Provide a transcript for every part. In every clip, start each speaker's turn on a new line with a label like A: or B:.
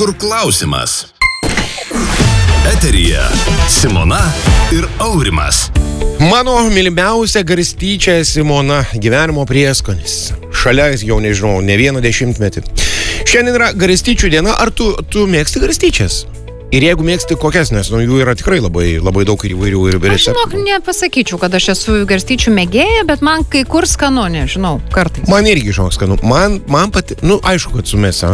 A: kur klausimas. Eteryje Simona ir Aurimas.
B: Mano mylimiausia garstyčia Simona, gyvenimo prieskonis. Šalia jau nežinau, ne vieną dešimtmetį. Šiandien yra garstyčių diena. Ar tu mėgsti garstyčias? Ir jeigu mėgsti kokias, nes jų yra tikrai labai daug ir įvairių ir receptų.
C: Aš žinok, nepasakyčiau, kad aš esu garstyčių mėgėja, bet man kai kur skanu, nežinau, kartais.
B: Man irgi žinok skanu. Man pati, aišku, kad su mėsa.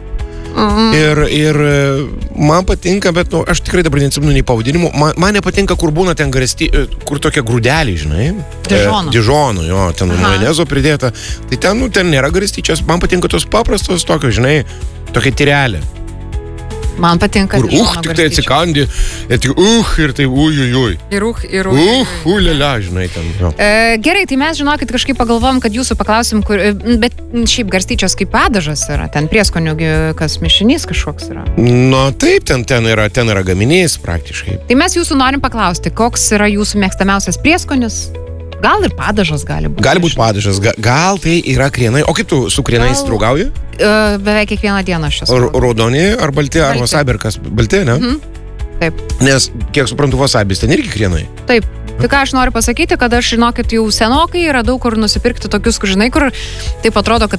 B: Ir man patinka, bet aš tikrai dabar neatsimenu nei pavadinimų. Man nepatinka, kur būna ten kur tokie grūdeliai, žinai. Dižonų, jo, ten majonezo pridėta. Tai ten nėra garstyčios. Man patinka tos paprastos tokios, žinai, tokia tyrelė.
C: Man patinka
B: kur tik tai atsikandi, ir tai ujujuj.
C: Ir
B: ulėlia, žinai, ten. Jo.
C: Gerai, tai mes žinokit kažkaip pagalvom, kad jūsų paklausim, bet šiaip garstyčios kaip padažas yra, ten prieskonių kas mišinys kažkoks yra.
B: Taip, ten yra gaminys praktiškai.
C: Tai mes jūsų norim paklausti, koks yra jūsų mėgstamiausias prieskonis? Gal ir padažas gali būti.
B: Gali būti padažas, gal tai yra krienai. O kaip tu su krienais draugauji?
C: Beveik kiekvieną dieną aš esu.
B: Raudoni ar balti, ar wasabi ar kas? Balti, ne?
C: Taip.
B: Nes, kiek suprantu, wasabis ten irgi krienai.
C: Taip. Tai ką aš noriu pasakyti, kad aš, žinokit, jau senokai yra daug kur nusipirkti tokius, žinai, kur taip atrodo, kad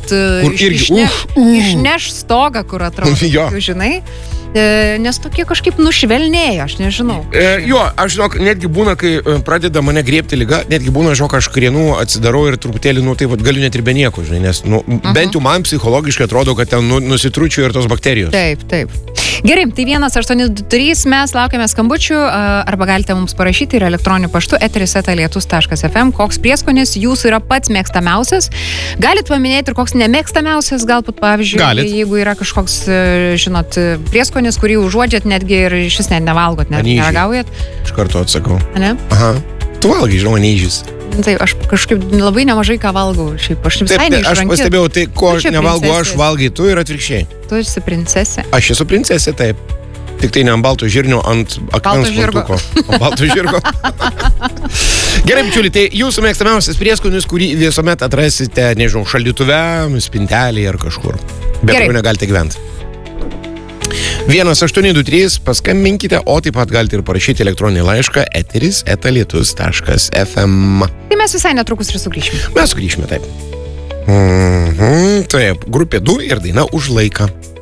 C: išneš stogą, kur atrodo, žinai. Nes tokie kažkaip nušvelnėja, aš nežinau.
B: Aš žinok, netgi būna, kai pradeda mane griebti liga, netgi būna, žinok, aš krienų atsidarau ir truputėlį, galiu net ir be nieko, žinai, nes, bent jau man psichologiškai atrodo, kad ten nusitručiu ir tos bakterijos.
C: Taip. Gerai, tai 1823 mes laukiame skambučių, arba galite mums parašyti ir elektroniniu paštu eteris@lietus.fm, koks prieskonis jūsų yra pats mėgstamiausias. Galit paminėti ir koks nemėgstamiausias, galbūt, pavyzdžiui, jeigu yra kažkoks, žinot, prieskonis, kurį užuodžiat netgi ir šis net nevalgot, net neragaujat.
B: Iš karto atsakau.
C: Ne?
B: Aha. Tu valgai, žinoma, neįžys.
C: Tai aš kažkaip labai nemažai ką valgau. Šiaip aš visai neišrankiu.
B: Aš pastebėjau, tai ko aš nevalgau, aš valgai tu ir atvirkščiai.
C: Tu esi princesė.
B: Aš esu princesė, taip. Tik tai ne ant balto žirnio, ant akmens plaktuko. Ant balto žirgo. Gerai, bičiuliai, tai jūsų mėgstamiausias prieskonis, kurį visuomet atrasite, nežinau, šaldytuve, spintelėje ar kažkur. Bet kur negalite gyventi. 1823, paskambinkite, o taip pat galite ir parašyti elektroninį laišką eteris@lietus.fm.
C: Tai mes visai netrukus ir sugrįšime.
B: Mes sugrįšime, taip. Taip, grupė 2 ir daina Už laiką.